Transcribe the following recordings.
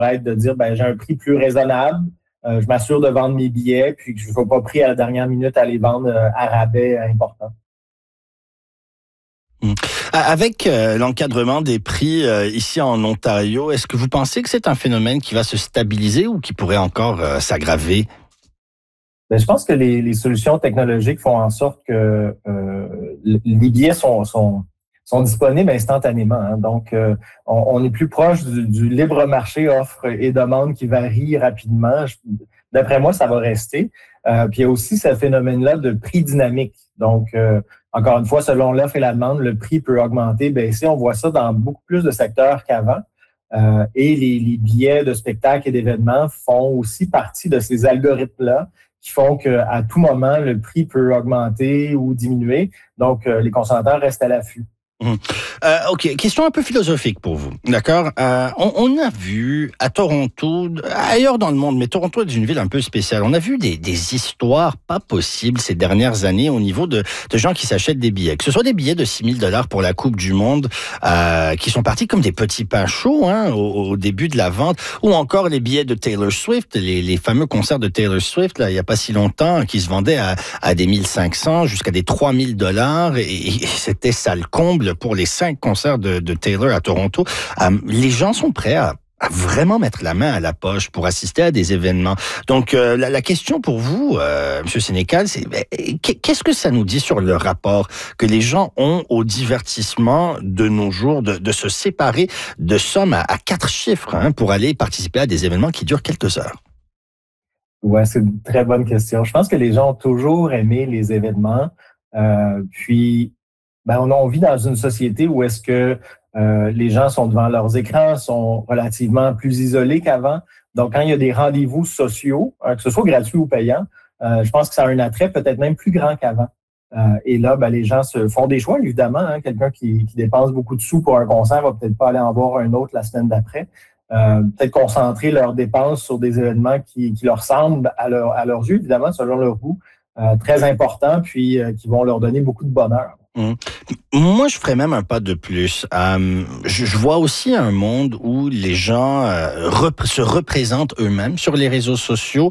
être de dire, j'ai un prix plus raisonnable, je m'assure de vendre mes billets, puis que je ne sois pas pris à la dernière minute à les vendre à rabais important. Avec l'encadrement des prix ici en Ontario, est-ce que vous pensez que c'est un phénomène qui va se stabiliser ou qui pourrait encore s'aggraver? Je pense que les solutions technologiques font en sorte que les billets sont disponibles instantanément. Hein. Donc, on est plus proche du libre marché offre et demande qui varie rapidement. D'après moi, ça va rester. Puis il y a aussi ce phénomène-là de prix dynamique. Donc, encore une fois, selon l'offre et la demande, le prix peut augmenter, baisser. On voit ça dans beaucoup plus de secteurs qu'avant. Et les billets de spectacles et d'événements font aussi partie de ces algorithmes-là qui font qu'à tout moment, le prix peut augmenter ou diminuer. Donc, les consommateurs restent à l'affût. OK, question un peu philosophique pour vous, d'accord? On a vu à Toronto, ailleurs dans le monde, mais Toronto est une ville un peu spéciale, on a vu des histoires pas possibles ces dernières années au niveau de gens qui s'achètent des billets. Que ce soit des billets de 6 000 $ pour la Coupe du Monde, qui sont partis comme des petits pains chauds au début de la vente, ou encore les billets de Taylor Swift, les fameux concerts de Taylor Swift, là, il n'y a pas si longtemps, qui se vendaient à des 1 500 jusqu'à des 3 000 $, et c'était ça le comble pour les 5 concerts de Taylor à Toronto. Les gens sont prêts à vraiment mettre la main à la poche pour assister à des événements. Donc, la question pour vous, M. Sénécal, c'est qu'est-ce que ça nous dit sur le rapport que les gens ont au divertissement de nos jours, de se séparer de sommes à 4 chiffres pour aller participer à des événements qui durent quelques heures? Ouais, c'est une très bonne question. Je pense que les gens ont toujours aimé les événements. Puis, on vit dans une société où est-ce que les gens sont devant leurs écrans, sont relativement plus isolés qu'avant. Donc, quand il y a des rendez-vous sociaux, que ce soit gratuit ou payant, je pense que ça a un attrait peut-être même plus grand qu'avant. Et là, les gens se font des choix, évidemment. Quelqu'un qui dépense beaucoup de sous pour un concert va peut-être pas aller en voir un autre la semaine d'après. Peut-être concentrer leurs dépenses sur des événements qui leur ressemblent à leurs yeux, évidemment, selon leur goût, très important, puis qui vont leur donner beaucoup de bonheur. Moi, je ferais même un pas de plus. Je vois aussi un monde où les gens se représentent eux-mêmes sur les réseaux sociaux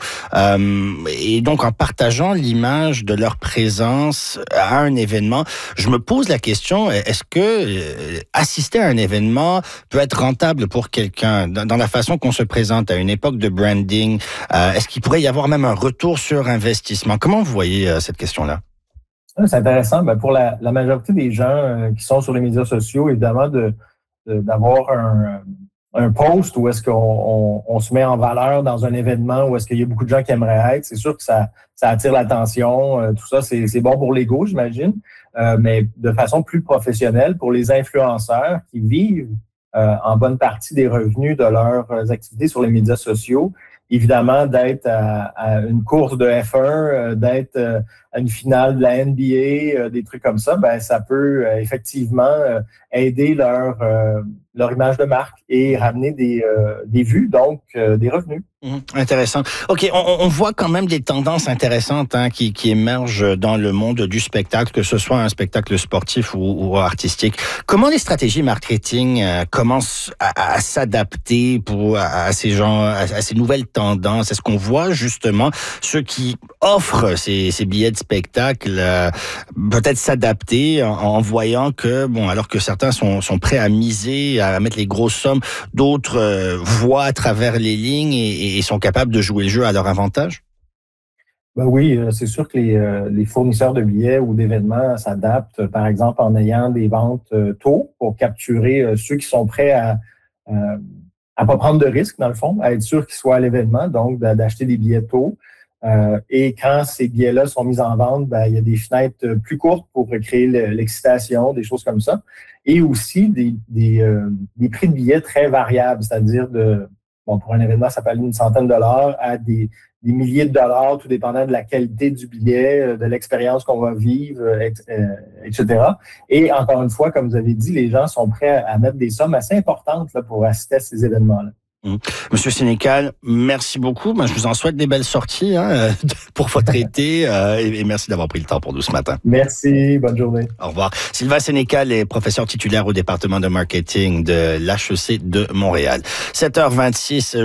et donc en partageant l'image de leur présence à un événement. Je me pose la question, est-ce que assister à un événement peut être rentable pour quelqu'un dans la façon qu'on se présente à une époque de branding? Est-ce qu'il pourrait y avoir même un retour sur investissement? Comment vous voyez cette question-là? C'est intéressant. Pour la majorité des gens qui sont sur les médias sociaux, évidemment, d'avoir un post où est-ce qu'on se met en valeur dans un événement où est-ce qu'il y a beaucoup de gens qui aimeraient être, c'est sûr que ça attire l'attention. Tout ça, c'est bon pour l'ego, j'imagine. Mais de façon plus professionnelle, pour les influenceurs qui vivent en bonne partie des revenus de leurs activités sur les médias sociaux, évidemment, d'être à une course de F1, d'être à une finale de la NBA, des trucs comme ça, ça peut effectivement aider leur image de marque et ramener des vues, donc des revenus. Intéressant. OK, on voit quand même des tendances intéressantes qui émergent dans le monde du spectacle, que ce soit un spectacle sportif ou artistique. Comment les stratégies marketing commencent à s'adapter à ces gens, à ces nouvelles tendances? Est-ce qu'on voit justement ceux qui offrent ces billets de spectacle peut-être s'adapter en voyant que, alors que certains sont prêts à miser, à mettre les grosses sommes, d'autres voient à travers les lignes et sont capables de jouer le jeu à leur avantage? Oui, c'est sûr que les fournisseurs de billets ou d'événements s'adaptent, par exemple, en ayant des ventes tôt pour capturer ceux qui sont prêts à pas prendre de risques, dans le fond, à être sûr qu'ils soient à l'événement, donc d'acheter des billets tôt. Et quand ces billets-là sont mis en vente, il y a des fenêtres plus courtes pour créer l'excitation, des choses comme ça. Et aussi des prix de billets très variables, c'est-à-dire pour un événement, ça peut aller d'une centaine de dollars à des milliers de dollars, tout dépendant de la qualité du billet, de l'expérience qu'on va vivre, etc. Et encore une fois, comme vous avez dit, les gens sont prêts à mettre des sommes assez importantes là, pour assister à ces événements-là. Monsieur Sénécal, merci beaucoup. Je vous en souhaite des belles sorties pour votre été et merci d'avoir pris le temps pour nous ce matin. Merci, bonne journée. Au revoir. Sylvain Sénécal est professeur titulaire au département de marketing de l'HEC de Montréal. 7h26.